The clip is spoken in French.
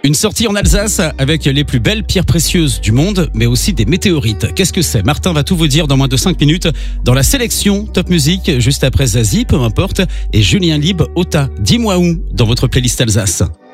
Une sortie en Alsace avec les plus belles pierres précieuses du monde, mais aussi des météorites. Qu'est-ce que c'est? Martin va tout vous dire dans moins de 5 minutes dans la sélection Top Music, juste après Zazie, peu importe, et Julien Lieb, Ota. Dis-moi où dans votre playlist Alsace.